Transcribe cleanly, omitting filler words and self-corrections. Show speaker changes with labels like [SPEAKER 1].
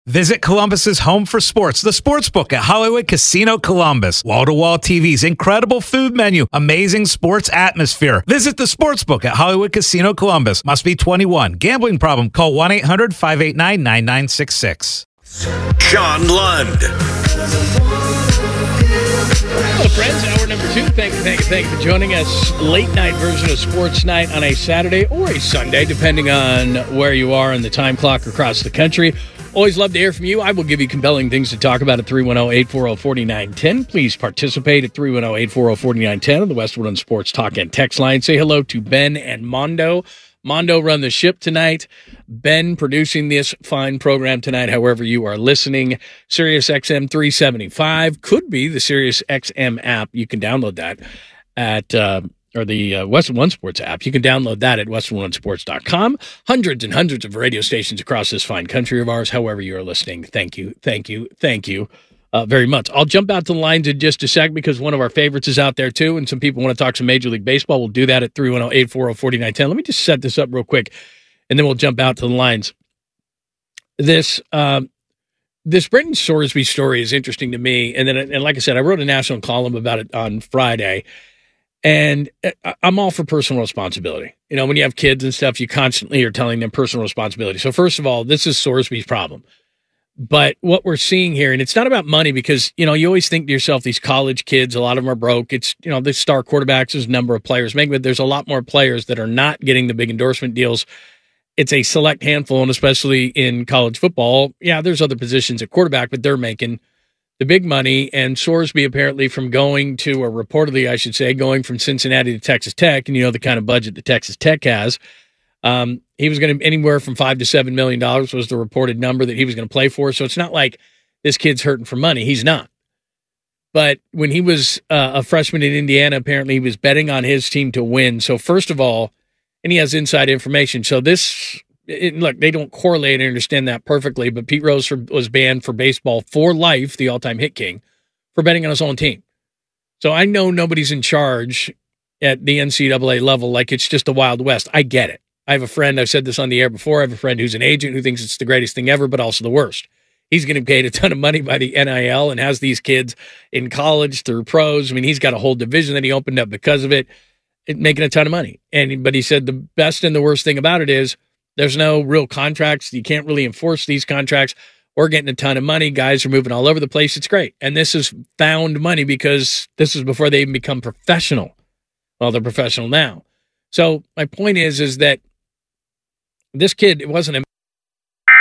[SPEAKER 1] Visit Columbus's home for sports, the Sportsbook at Hollywood Casino Columbus. Wall-to-wall TVs, incredible food menu, amazing sports atmosphere. Visit the Sportsbook at Hollywood Casino Columbus. Must be 21. Gambling problem? Call 1-800-589-9966.
[SPEAKER 2] John Lund.
[SPEAKER 3] Hello, friends. Hour number 2. Thank you for joining us. Late night version of Sports Night on a Saturday or a Sunday, depending on where you are in the time clock across the country. Always love to hear from you. I will give you compelling things to talk about at 310-840-4910. Please participate at 310-840-4910 on the Westwood Sports Talk and Text line. Say hello to Ben and Mondo. Mondo run the ship tonight. Ben producing this fine program tonight, however you are listening. Sirius XM 375 could be the Sirius XM app. You can download that at or the Westwood One Sports app. You can download that at westwoodonesports.com. Hundreds and hundreds of radio stations across this fine country of ours, however you are listening. Thank you very much. I'll jump out to the lines in just a sec because one of our favorites is out there too, and some people want to talk some Major League Baseball. We'll do that at 310-840-4910. Let me just set this up real quick, and then we'll jump out to the lines. This Brendan Sorsby story is interesting to me, and like I said, I wrote a national column about it on Friday. And I'm all for personal responsibility. You know, when you have kids and stuff, you constantly are telling them personal responsibility. So first of all, this is Sorsby's problem. But what we're seeing here, and it's not about money because, you know, you always think to yourself, these college kids, a lot of them are broke. It's, you know, the star quarterbacks, there's a number of players making, but there's a lot more players that are not getting the big endorsement deals. It's a select handful, and especially in college football. Yeah, there's other positions at quarterback, but they're making the big money. And Sorsby apparently from going from Cincinnati to Texas Tech, and you know the kind of budget that Texas Tech has, he was going to anywhere from $5 to $7 million was the reported number that he was going to play for. So it's not like this kid's hurting for money. He's not. But when he was a freshman in Indiana, apparently he was betting on his team to win. So first of all, and he has inside information. So look, they don't correlate and understand that perfectly, but Pete Rose was banned for baseball for life, the all-time hit king, for betting on his own team. So I know nobody's in charge at the NCAA level like it's just the Wild West. I get it. I have a friend, I've said this on the air before, I have a friend who's an agent who thinks it's the greatest thing ever, but also the worst. He's getting paid a ton of money by the NIL and has these kids in college through pros. I mean, he's got a whole division that he opened up because of it, making a ton of money. But he said the best and the worst thing about it is there's no real contracts. You can't really enforce these contracts. We're getting a ton of money. Guys are moving all over the place. It's great. And this is found money because this is before they even become professional. Well, they're professional now. So my point is that this kid, it wasn't a